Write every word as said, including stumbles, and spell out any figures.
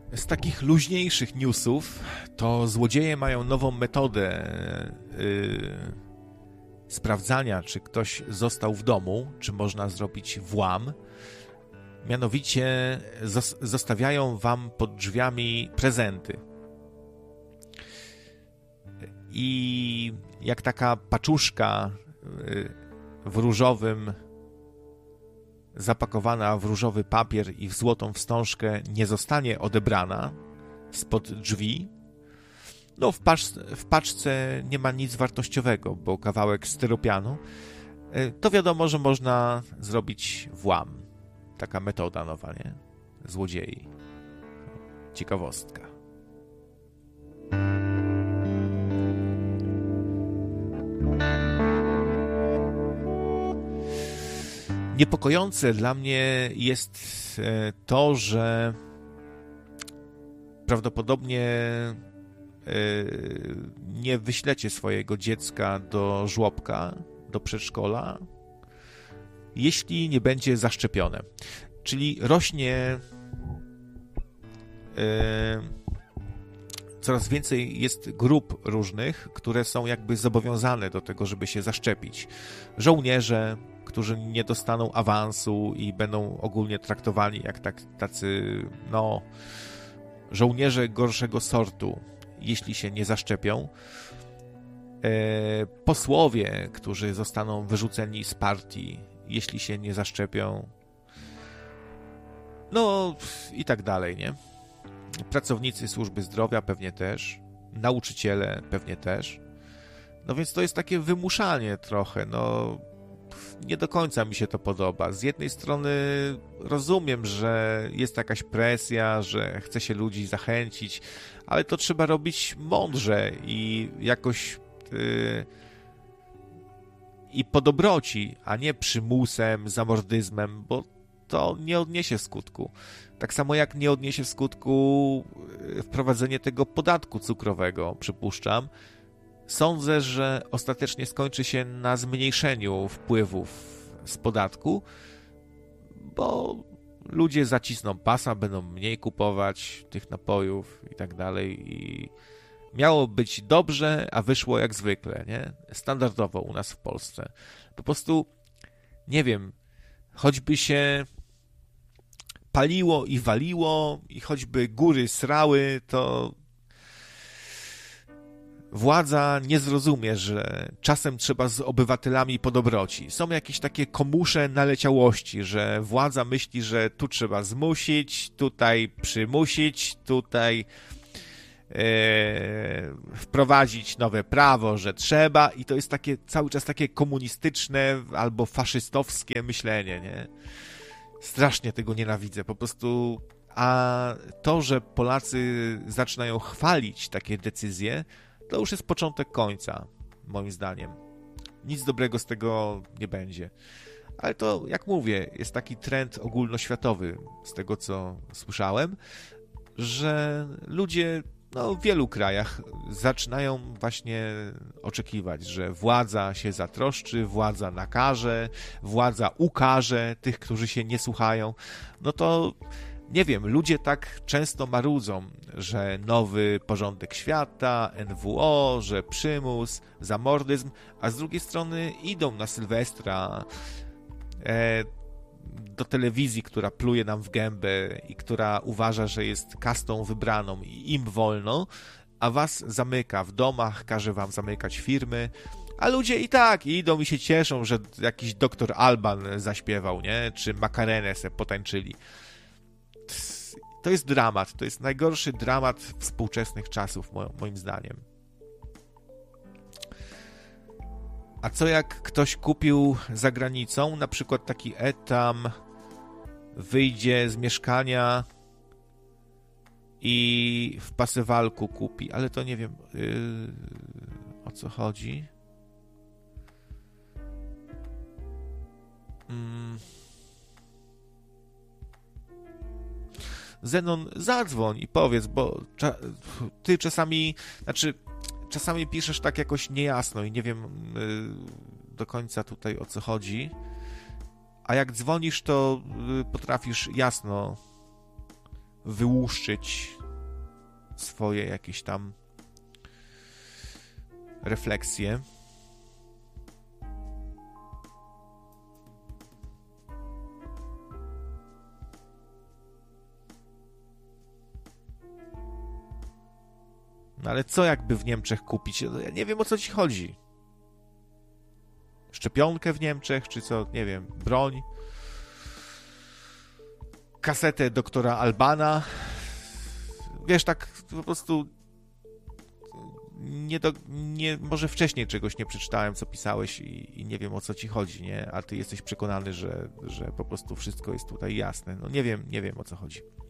Z takich luźniejszych newsów to złodzieje mają nową metodę yy, sprawdzania, czy ktoś został w domu, czy można zrobić włam. Mianowicie zos- zostawiają wam pod drzwiami prezenty. I jak taka paczuszka yy, w różowym, zapakowana w różowy papier i w złotą wstążkę nie zostanie odebrana spod drzwi, no w, paczce, w paczce nie ma nic wartościowego, bo kawałek styropianu, to wiadomo, że można zrobić włam. Taka metoda nowa, nie? Złodziei. Ciekawostka. Niepokojące dla mnie jest to, że prawdopodobnie nie wyślecie swojego dziecka do żłobka, do przedszkola, jeśli nie będzie zaszczepione. Czyli rośnie coraz więcej jest grup różnych, które są jakby zobowiązane do tego, żeby się zaszczepić. Żołnierze, którzy nie dostaną awansu i będą ogólnie traktowani jak tak, tacy, no, żołnierze gorszego sortu, jeśli się nie zaszczepią. E, posłowie, którzy zostaną wyrzuceni z partii, jeśli się nie zaszczepią. No i tak dalej, nie? Pracownicy służby zdrowia pewnie też, nauczyciele pewnie też. No więc to jest takie wymuszanie trochę, no nie do końca mi się to podoba. Z jednej strony rozumiem, że jest jakaś presja, że chce się ludzi zachęcić, ale to trzeba robić mądrze i jakoś yy, i po dobroci, a nie przymusem, zamordyzmem, bo to nie odniesie skutku. Tak samo jak nie odniesie skutku wprowadzenie tego podatku cukrowego, przypuszczam. Sądzę, że ostatecznie skończy się na zmniejszeniu wpływów z podatku, bo ludzie zacisną pasa, będą mniej kupować tych napojów i tak dalej. I miało być dobrze, a wyszło jak zwykle, nie? Standardowo u nas w Polsce. Po prostu, nie wiem, choćby się paliło i waliło i choćby góry srały, to władza nie zrozumie, że czasem trzeba z obywatelami po dobroci. Są jakieś takie komusze naleciałości, że władza myśli, że tu trzeba zmusić, tutaj przymusić, tutaj e, wprowadzić nowe prawo, że trzeba, i to jest takie cały czas takie komunistyczne albo faszystowskie myślenie, nie? Strasznie tego nienawidzę, po prostu. A to, że Polacy zaczynają chwalić takie decyzje, to już jest początek końca, moim zdaniem. Nic dobrego z tego nie będzie. Ale to, jak mówię, jest taki trend ogólnoświatowy, z tego co słyszałem, że ludzie no, w wielu krajach zaczynają właśnie oczekiwać, że władza się zatroszczy, władza nakaże, władza ukarze tych, którzy się nie słuchają. No to nie wiem, ludzie tak często marudzą, że nowy porządek świata, N W O, że przymus, zamordyzm, a z drugiej strony idą na Sylwestra e, do telewizji, która pluje nam w gębę i która uważa, że jest kastą wybraną i im wolno, a was zamyka w domach, każe wam zamykać firmy, a ludzie i tak idą i się cieszą, że jakiś doktor Alban zaśpiewał, nie? Czy Makarenę se potańczyli. To jest dramat, to jest najgorszy dramat współczesnych czasów, moim zdaniem. A co jak ktoś kupił za granicą, na przykład taki etam, wyjdzie z mieszkania i w Pasewalku kupi, ale to nie wiem yy, o co chodzi. Hmm. Zenon, zadzwoń i powiedz, bo cza, ty czasami, znaczy czasami piszesz tak jakoś niejasno i nie wiem yy, do końca tutaj o co chodzi, a jak dzwonisz, to yy, potrafisz jasno wyłuszczyć swoje jakieś tam refleksje. No ale co jakby w Niemczech kupić? No ja nie wiem, o co ci chodzi. Szczepionkę w Niemczech, czy co? Nie wiem, broń. Kasetę doktora Albana. Wiesz, tak po prostu nie do, nie, może wcześniej czegoś nie przeczytałem, co pisałeś i, i nie wiem, o co ci chodzi, nie? A ty jesteś przekonany, że, że po prostu wszystko jest tutaj jasne. No nie wiem, nie wiem, o co chodzi.